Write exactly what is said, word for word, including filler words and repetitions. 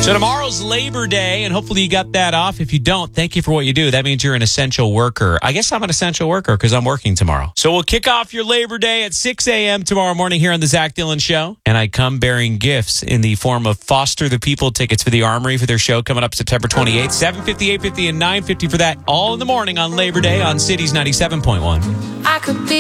So tomorrow's Labor Day, and hopefully you got that off. If you don't, thank you for what you do. That means you're an essential worker. I guess I'm an essential worker because I'm working tomorrow. So we'll kick off your Labor Day at six a.m. tomorrow morning here on the Zach Dillon Show. And I come bearing gifts in the form of Foster the People tickets for the Armory for their show coming up September twenty-eighth. seven fifty, eight fifty, and nine fifty for that all in the morning on Labor Day on Cities ninety-seven point one. I could be